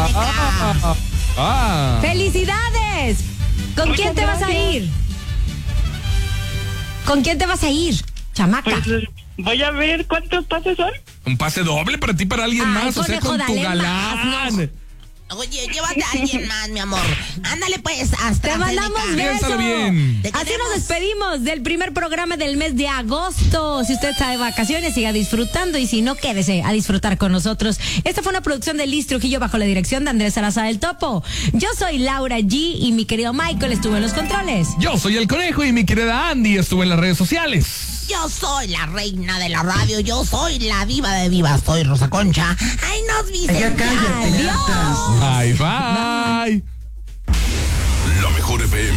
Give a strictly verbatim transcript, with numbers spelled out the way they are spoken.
Ah, ah. ¡Felicidades! ¿Con Muchas quién te vas a gracias. ir? ¿Con quién te vas a ir, chamaca? Pues voy a ver cuántos pases son. Un pase doble para ti, para alguien Ay, más, o sea, conejo, con tu dale galán. más, no. Oye, llévate a alguien más, mi amor. Ándale pues, hasta Te mandamos Piénsalo besos. bien. Te Así queremos. nos despedimos del primer programa del mes de agosto. Si usted está de vacaciones, siga disfrutando, y si no, quédese a disfrutar con nosotros. Esta fue una producción de Liz Trujillo bajo la dirección de Andrés Salazar del Topo. Yo soy Laura G y mi querido Michael estuvo en los controles. Yo soy el conejo y mi querida Andy estuvo en las redes sociales. Yo soy la reina de la radio, yo soy la diva de divas, soy Rosa Concha. Ay, nos viste. Ya cállate, Adiós. Bye, bye. La mejor F M.